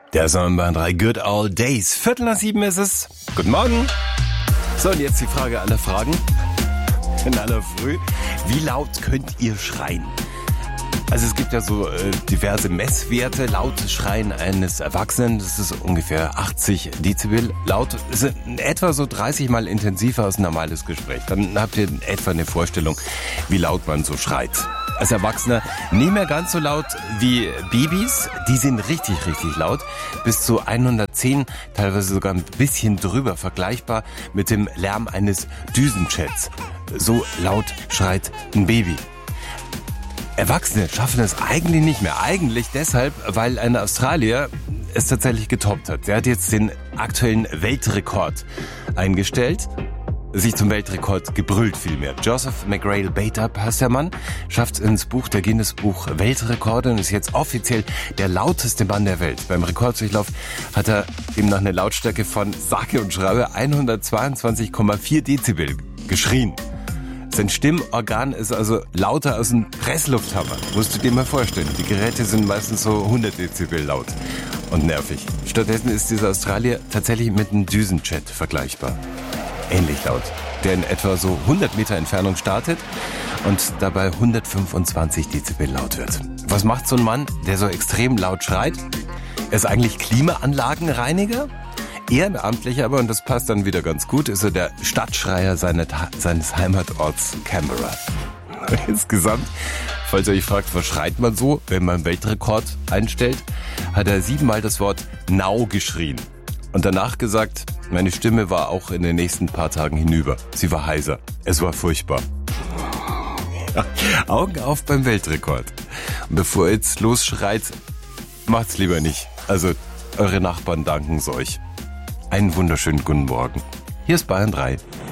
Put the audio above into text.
Der Sonnenbahn 3 Good Old Days. 6:45 ist es. Guten Morgen. So, und jetzt die Frage aller Fragen. In aller Früh. Wie laut könnt ihr schreien? Also es gibt ja so diverse Messwerte. Lautes Schreien eines Erwachsenen, das ist ungefähr 80 Dezibel laut. Das ist in etwa so 30 Mal intensiver als ein normales Gespräch. Dann habt ihr in etwa eine Vorstellung, wie laut man so schreit. Als Erwachsener nicht mehr ganz so laut wie Babys. Die sind richtig laut. Bis zu 110, teilweise sogar ein bisschen drüber. Vergleichbar mit dem Lärm eines Düsenjets. So laut schreit ein Baby. Erwachsene schaffen es eigentlich nicht mehr. Eigentlich deshalb, weil ein Australier es tatsächlich getoppt hat. Der hat jetzt den aktuellen Weltrekord eingestellt. Sich zum Weltrekord gebrüllt vielmehr. Joseph McGrail Batup heißt der Mann, schafft ins Buch der Guinness-Buch Weltrekorde und ist jetzt offiziell der lauteste Mann der Welt. Beim Rekorddurchlauf hat er eben nach einer Lautstärke von sage und schreibe 122,4 Dezibel geschrien. Sein Stimmorgan ist also lauter als ein Presslufthammer. Musst du dir mal vorstellen. Die Geräte sind meistens so 100 Dezibel laut und nervig. Stattdessen ist dieser Australier tatsächlich mit einem Düsenjet vergleichbar. Ähnlich laut. Der in etwa so 100 Meter Entfernung startet und dabei 125 Dezibel laut wird. Was macht so ein Mann, der so extrem laut schreit? Er ist eigentlich Klimaanlagenreiniger. Ehrenamtlich aber, und das passt dann wieder ganz gut, ist er der Stadtschreier seines Heimatorts Canberra. Insgesamt, falls ihr euch fragt, was schreit man so, wenn man einen Weltrekord einstellt, hat er 7-mal das Wort Now geschrien. Und danach gesagt, meine Stimme war auch in den nächsten paar Tagen hinüber. Sie war heiser. Es war furchtbar. Ja, Augen auf beim Weltrekord. Und bevor ihr jetzt losschreit, macht's lieber nicht. Also, eure Nachbarn danken's euch. Einen wunderschönen guten Morgen. Hier ist Bayern 3.